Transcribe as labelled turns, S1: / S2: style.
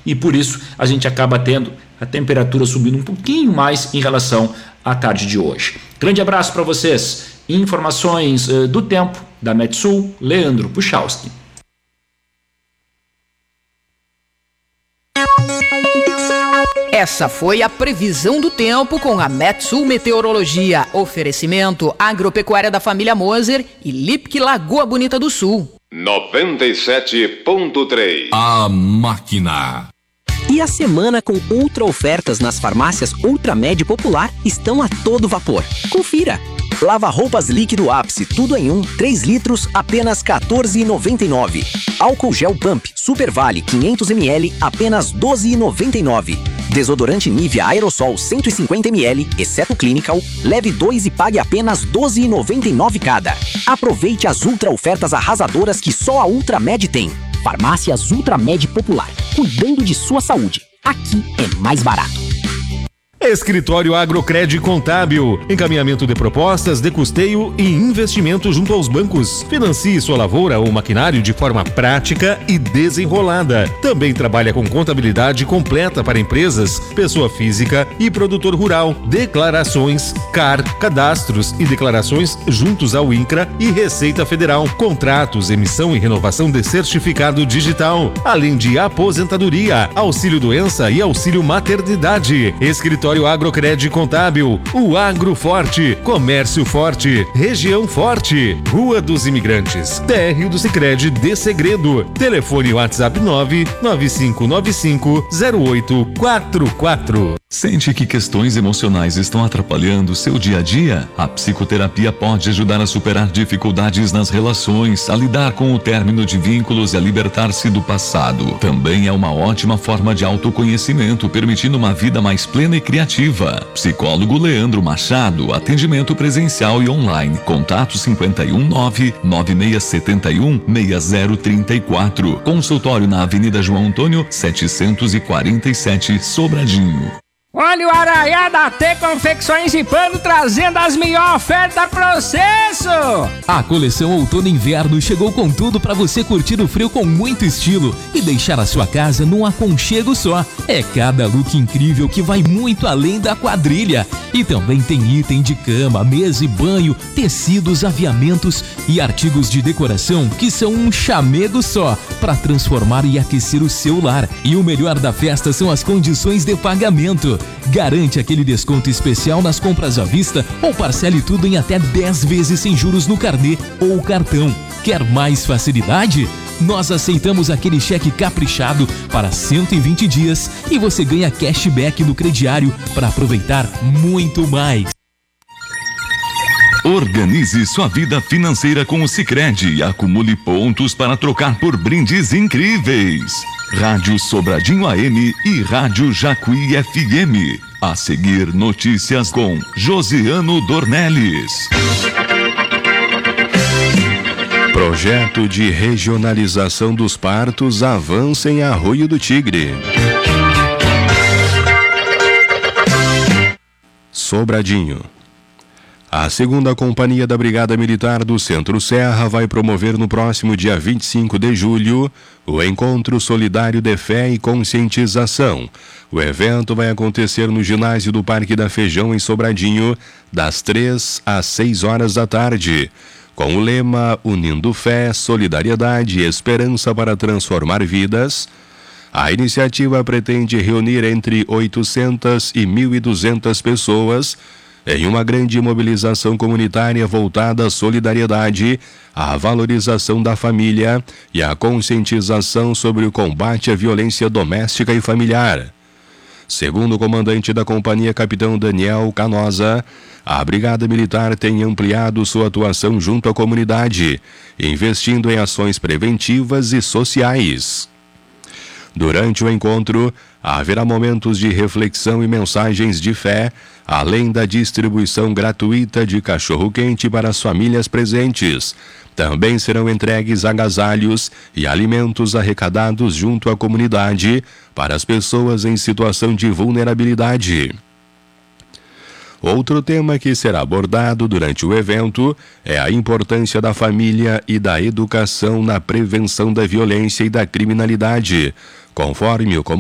S1: e por isso a gente acaba tendo a temperatura subindo um pouquinho mais em relação à tarde de hoje. Grande abraço para vocês. Informações do tempo da Metsul, Leandro Puchalski.
S2: Essa foi a previsão do tempo com a Metsul Meteorologia. Oferecimento Agropecuária da Família Moser e Lipque Lagoa Bonita do Sul.
S3: 97.3.
S4: A máquina.
S5: E a semana com ultra ofertas nas farmácias Ultramed Popular estão a todo vapor. Confira! Lava-roupas líquido Ápice, tudo em 1, 3 litros, apenas R$ 14,99. Álcool gel Pump Super Vale 500 ml, apenas R$ 12,99. Desodorante Nivea Aerosol 150 ml, exceto Clinical, leve 2 e pague apenas R$ 12,99 cada. Aproveite as ultra ofertas arrasadoras que só a Ultramed tem. Farmácias Ultramed Popular, cuidando de sua saúde. Aqui é mais barato.
S6: Escritório Agrocred Contábil, encaminhamento de propostas de custeio e investimento junto aos bancos. Financie sua lavoura ou maquinário de forma prática e desenrolada. Também trabalha com contabilidade completa para empresas, pessoa física e produtor rural. Declarações, CAR, cadastros e declarações juntos ao INCRA e Receita Federal. Contratos, emissão e renovação de certificado digital. Além de aposentadoria, auxílio doença e auxílio maternidade. Escritório Agrocred Contábil, o Agro Forte, Comércio Forte, Região Forte, Rua dos Imigrantes, térreo do Sicredi de Segredo. Telefone WhatsApp 995550844.
S7: Sente que questões emocionais estão atrapalhando seu dia a dia? A psicoterapia pode ajudar a superar dificuldades nas relações, a lidar com o término de vínculos e a libertar-se do passado. Também é uma ótima forma de autoconhecimento, permitindo uma vida mais plena e criativa. Psicólogo Leandro Machado, atendimento presencial e online. Contato 51996716034. Consultório na Avenida João Antônio 747, Sobradinho.
S8: Olha o Araiá T Confecções e Pano trazendo as melhores ofertas para processo.
S9: A coleção Outono e Inverno chegou com tudo para você curtir o frio com muito estilo e deixar a sua casa num aconchego só. É cada look incrível que vai muito além da quadrilha. E também tem item de cama, mesa e banho, tecidos, aviamentos e artigos de decoração que são um chamego só para transformar e aquecer o seu lar. E o melhor da festa são as condições de pagamento. Garante aquele desconto especial nas compras à vista ou parcele tudo em até 10 vezes sem juros no carnê ou cartão. Quer mais facilidade? Nós aceitamos aquele cheque caprichado para 120 dias e você ganha cashback no crediário para aproveitar muito mais.
S7: Organize sua vida financeira com o Sicredi e acumule pontos para trocar por brindes incríveis. Rádio Sobradinho AM e Rádio Jacuí FM. A seguir, notícias com Josiano Dornelles.
S10: Projeto de regionalização dos partos avança em Arroio do Tigre. Sobradinho. A 2ª Companhia da Brigada Militar do Centro-Serra vai promover no próximo dia 25 de julho o Encontro Solidário de Fé e Conscientização. O evento vai acontecer no ginásio do Parque da Feijão, em Sobradinho, das 3 às 6 horas da tarde, com o lema Unindo Fé, Solidariedade e Esperança para Transformar Vidas. A iniciativa pretende reunir entre 800 e 1.200 pessoas em uma grande mobilização comunitária voltada à solidariedade, à valorização da família e à conscientização sobre o combate à violência doméstica e familiar. Segundo o comandante da companhia, capitão Daniel Canosa, a Brigada Militar tem ampliado sua atuação junto à comunidade, investindo em ações preventivas e sociais. Durante o encontro, haverá momentos de reflexão e mensagens de fé, além da distribuição gratuita de cachorro-quente para as famílias presentes. Também serão entregues agasalhos e alimentos arrecadados junto à comunidade para as pessoas em situação de vulnerabilidade. Outro tema que será abordado durante o evento é a importância da família e da educação na prevenção da violência e da criminalidade, conforme o